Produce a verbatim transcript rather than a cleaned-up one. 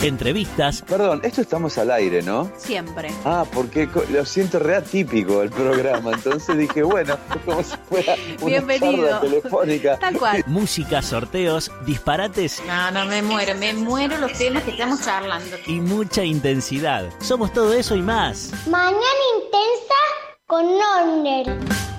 entrevistas. Perdón, esto estamos al aire, ¿no? Siempre. Ah, porque co- lo siento re atípico el programa, entonces dije, bueno, como si fuera una Bienvenido. charla telefónica. Tal cual. Música, sorteos, disparates No, no, me muero, me muero los temas que estamos charlando. y mucha intensidad. Somos todo eso y más. Mañana intensa con Nonder.